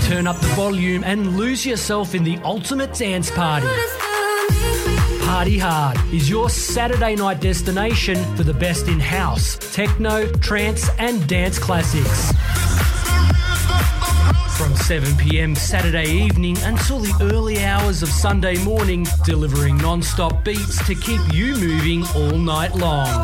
Turn up the volume and lose yourself in the ultimate dance party. Party Hard is your Saturday night destination for the best in house, techno, trance and dance classics. From 7 p.m. Saturday evening until the early hours of Sunday morning, delivering non-stop beats to keep you moving all night long.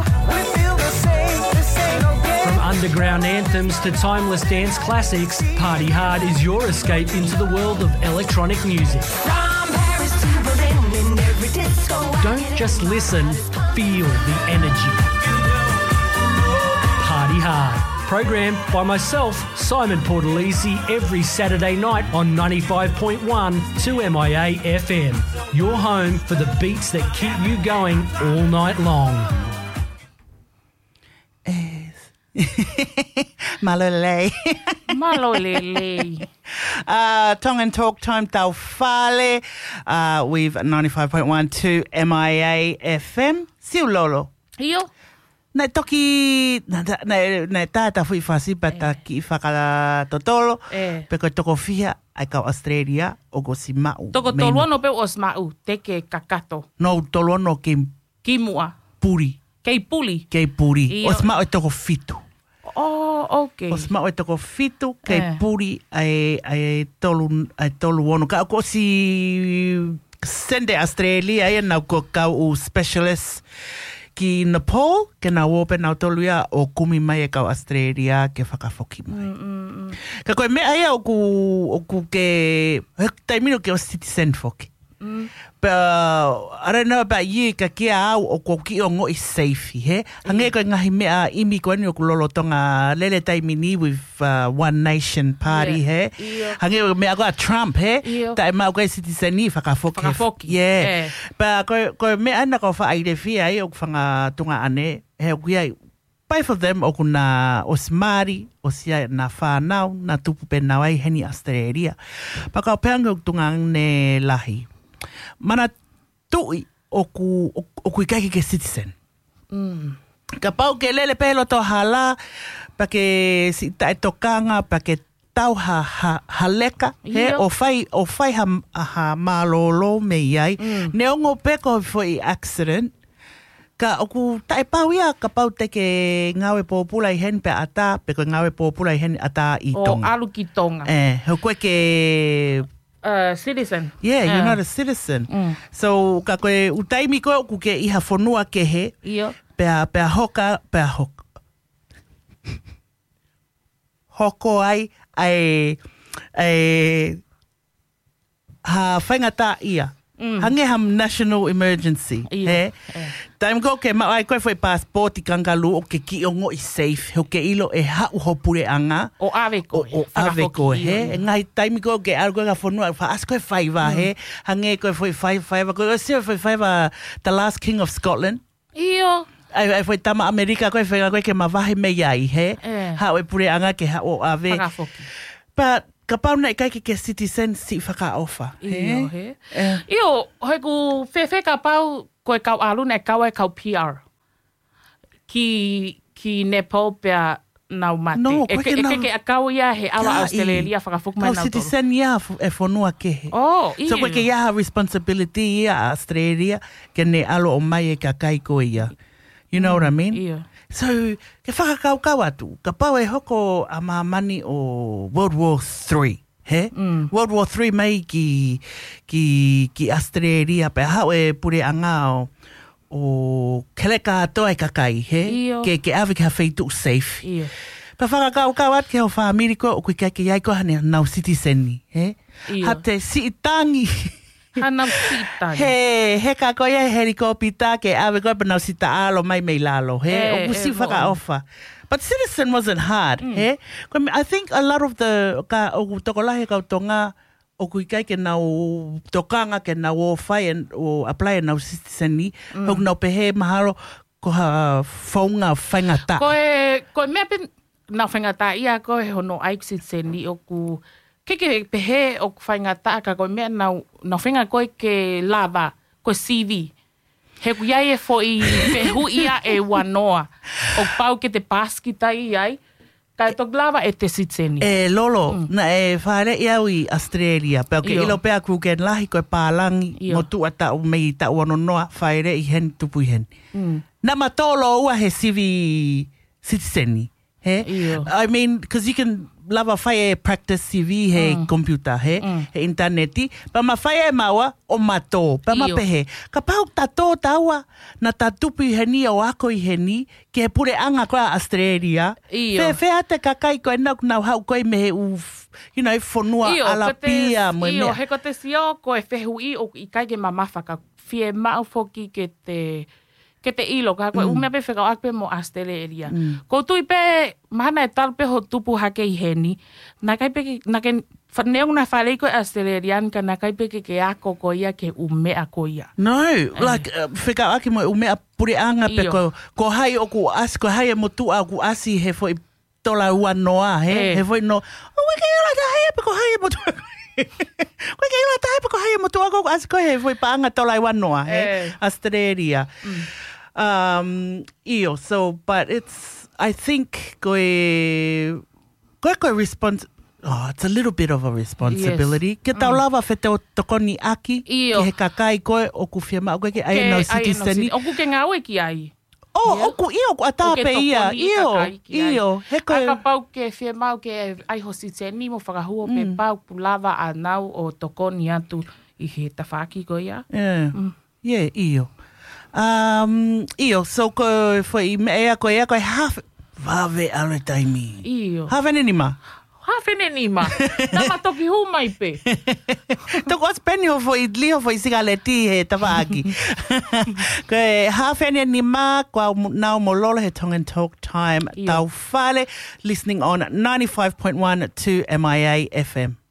From underground anthems to timeless dance classics, Party Hard is your escape into the world of electronic music. Don't just listen, feel the energy. Party Hard. Programmed by myself, Simon Portalisi, every Saturday night on 95.1 2MIA FM. Your home for the beats that keep you going all night long. Malole. Malolele. Tongue and talk time tau whale. We've 95.1 2MIA FM. Siu lolo. Io. Nei toki, nei tāta fui whasi pata ki whakala totolo, pe koe toko fia ai kau Australia o go si mau. Toko toluano pe os mau, te ke kakato. No toluano ke Kimua. puri. Kei puli. Kei puri. Io. Os mau e toko fitu. Oh, okay. Os mau e toko fitu, kei puri ai tolu ono. Ka ko si sende Australia e nau ko kau u specialist ki Nepal, ke nā wope nā toluia o kumi mai e kau Australia ke whakafoki mai. Ka koe mea ia o ku ke taimino ke o citizen foki. But I don't know about you, ka kia au o ko ki o ngoi safe, he? Hange koe ngahi mea imi koe ni o ku lolotonga lele taimini with One Nation Party, he? Hange koe mea koe Trump, he? Tai mau koe citizen ni whakafoki. Whakafoki. Yeah. But koe mea ana koe whaire fia o ku whanga tunga ane, he o kia both of them o kuna o Māori, o sia na whānau, na tupu pe nau ai heni Australia. Paka o peanga o tunga ne lahi. Mana tui o ku ikaki ke citizen. Ka pau ke lele pelo to hala, pa ke si tae tokanga, pa ke tau ha leka, he, o fai ha malolo me iai. Ne ongo peko foi accident, ka oku tae pau ia, ka pau te ke ngawe pōpula i hen pe ata, pe ko ngawe pōpula i hen ata i tonga. O alu ki tonga. He koe ke citizen. Yeah, you're not a citizen. So, ka koe utaimi koe ku ke iha whanua ke he. Io. Pea hoka. Hoko ai ha whaingata ia. Hange ham national emergency. He? Taim ko ke mai koe foi passport i kangalu o ke ki o ngoi safe. Ho ke ilo e hau hopure anga. O ave ko. O ave ko, he? Ngai taimi ko ke algo ka whanua. As koe whaiva, he? Hange koe foi whaiva. Koe seo foi whaiva the last king of Scotland. Io. Ai foi tama Amerika koe whenga koe ke mawahe me iai, he? Hau e pure anga ke hau o ave. Whakafoki. But ka pau nei kai ke citizen si whakaofa. Io, he? Io, hoi ku whewhe ka pau koe kau alu nei kau e kau PR. Ki Nepal pia nau mate. No, koe ke nau... E ke a kau ia he awa Australia whakafuk mai nau tolu. Kau citizen ia e whanua ke he. Oh, io. So koe ke ia responsibility ia Australia ke ne alo o mai e ka kai koe ia. You know what I mean? Io. So, ke whakakau atu, ka pau e hoko a mamani o World War III, he? World War III mai ki Australia, pe hau e pure anga o keleka atoa e kakai, he? Io. Ke awe ke hawheitu safe. Io. Pa whakakau atu ke ho whaamiriko o kui ke iai koha ne nau citizeni, he? Io. Ha te sitangi... Hanau sita. He ka koia helikopita ke awe koe panau sita alo mai lalo, he? O kusi whakaofa. But citizen wasn't hard, he? I think a lot of the, o tokolahe kau tonga, o kui kai ke nau tokanga ke nau o whai o apply nau citizen ni, o nau pehe maharo ko ha whaunga whaingata. Koe mea pen nau whaingata ia koe hono ai citizen ni o ku... Ke pehe o whaingata ka koe mea nau whainga koe ke lava, koe CV. He kuiai e fo i whehu ia e wanoa. O pau ke te paskita i ai, Kai tok lava e te sitseni. Lolo, na whaere iau I Australia. Peo ke ilo pea kuken lahi koe pālangi mo tua tau mei tau ano noa whaere I hen tupu I hen. Na matolo ua he CV sitseni. I mean, because you can lava whae practice CV he computer, he interneti. Pa ma whae maua o mato, pa ma pehe. Ka pau tato taua na tatupu I heni o ako I heni ke he pure anga koa Australia. Fe ate kakai koe nau hau koe me he you know, whanua ala pia. Iyo, he ko te sio koe whehu I o I kaike mamawhaka. Fie mau foki ke te ilo, ka koe umea pe whekau akpe mo Australia. Ko tui pe, mahana e talpe ho tupu hake I heni, na kai pe na ke whaneong na whalei koe Australian, ka na kai pe ke ako ko ia ke umea ko ia. No, like, whekau ake mo umea pure anga pe ko hai o ku asi, ko hai e mo tu a ku asi he foi tola ua noa, he foi no, weke ila ta hai pe ko hai e mo tu weke ila ta hai pe ko hai e mo tu a ku asi ko he foi pa anga tola ua noa, Australia. So, but I think it's a little bit of a responsibility. Ke tau lava whete o tokoni aki, ke he kakai koe, oku whia maa koe ke aia nau citizeni. Oku ke ngā oe ki ai. Oku oku atape ia. Iyo. He koe. Aka pau ke whia mau ke ai ho citizeni mo whakahua pe pau pu lava anau o tokoni atu I he tawhaki koe ia. Yeah, iyo. So ko foi mea ko ia ko half vave alle taimi. Iyo. Half ni ma. Hawhene ni ma. Nama toki hu mai pe. Toko speni ho foi lio foi sigaleti he tawaki. Ko hawhene ni ma kwa nau mo lolo he Tongue and Talk time. Tau whale listening on 95.1 to MIA FM.